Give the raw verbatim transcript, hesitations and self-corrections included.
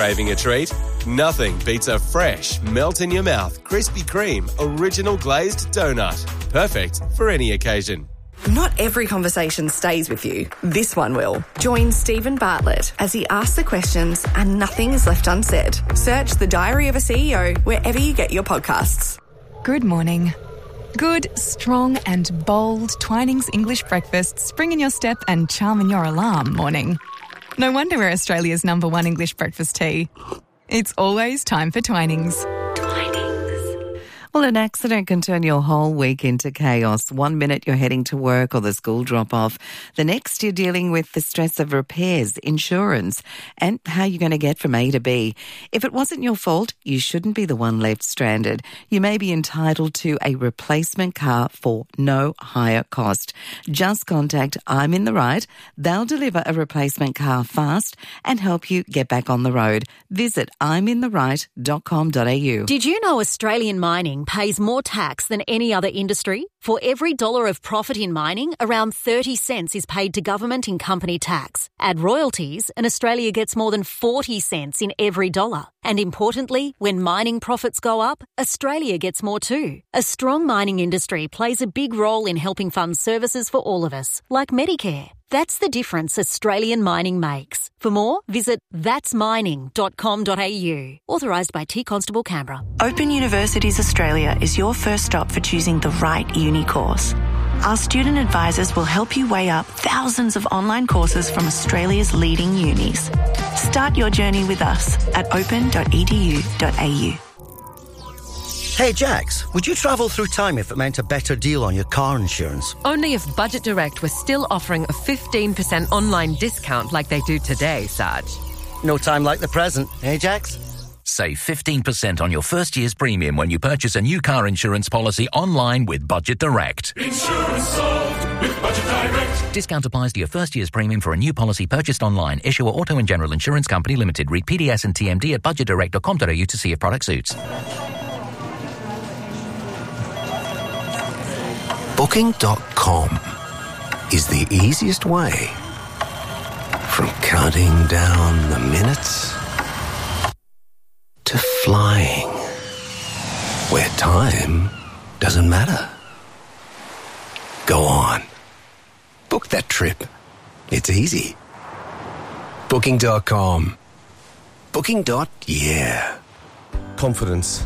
Craving a treat? Nothing beats a fresh, melt-in-your-mouth Krispy Kreme original glazed donut. Perfect for any occasion. Not every conversation stays with you. This one will. Join Stephen Bartlett as he asks the questions and nothing is left unsaid. Search The Diary of a C E O wherever you get your podcasts. Good morning. Good, strong and bold Twinings English breakfast spring in your step and charm in your alarm morning. No wonder we're Australia's number one English breakfast tea. It's always time for Twinings. Well, an accident can turn your whole week into chaos. One minute you're heading to work or the school drop-off. The next you're dealing with the stress of repairs, insurance, and how you're going to get from A to B. If it wasn't your fault, you shouldn't be the one left stranded. You may be entitled to a replacement car for no higher cost. Just contact I'm in the Right. They'll deliver a replacement car fast and help you get back on the road. Visit I'm in the right dot com dot a u. Did you know Australian mining pays more tax than any other industry? For every dollar of profit in mining, around thirty cents is paid to government in company tax. Add royalties and Australia gets more than forty cents in every dollar. And importantly, when mining profits go up, Australia gets more too. A strong mining industry plays a big role in helping fund services for all of us, like Medicare. That's the difference Australian mining makes. For more, visit thats mining dot com dot a u. Authorised by T Constable Canberra. Open Universities Australia is your first stop for choosing the right uni course. Our student advisors will help you weigh up thousands of online courses from Australia's leading unis. Start your journey with us at open dot e d u dot a u. Hey Jax, would you travel through time if it meant a better deal on your car insurance? Only if Budget Direct was still offering a fifteen percent online discount like they do today, Saj. No time like the present, eh Jax? Save fifteen percent on your first year's premium when you purchase a new car insurance policy online with Budget Direct. Insurance sold with Budget Direct. Discount applies to your first year's premium for a new policy purchased online. Issuer Auto and General Insurance Company Limited. Read P D S and T M D at budget direct dot com dot a u to see if product suits. Booking dot com is the easiest way from counting down the minutes to flying, where time doesn't matter. Go on. Book that trip. It's easy. Booking dot com. Booking. Yeah. Confidence.